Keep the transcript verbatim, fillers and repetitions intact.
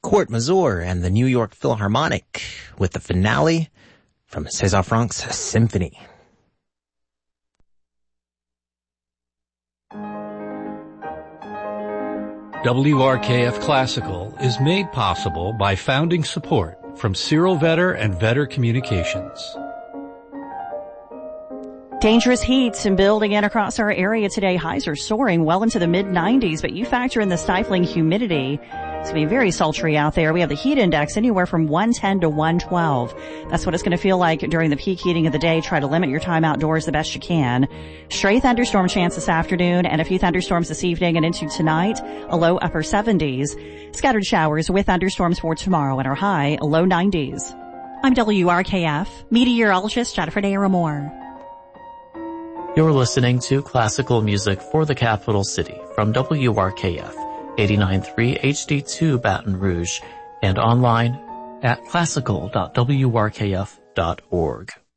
Court Mazur and the New York Philharmonic with the finale from César Franck's Symphony. W R K F Classical is made possible by founding support from Cyril Vetter and Vetter Communications. Dangerous heats and building in across our area today. Highs are soaring well into the mid nineties, but you factor in the stifling humidity. It's going to be very sultry out there. We have the heat index anywhere from one ten to one twelve. That's what it's going to feel like during the peak heating of the day. Try to limit your time outdoors the best you can. Stray thunderstorm chance this afternoon and a few thunderstorms this evening and into tonight. A low upper seventies. Scattered showers with thunderstorms for tomorrow and our high a low nineties. I'm W R K F meteorologist Jennifer Naramore. You're listening to classical music for the capital city from W R K F eighty-nine point three H D two Baton Rouge and online at classical dot w r k f dot org.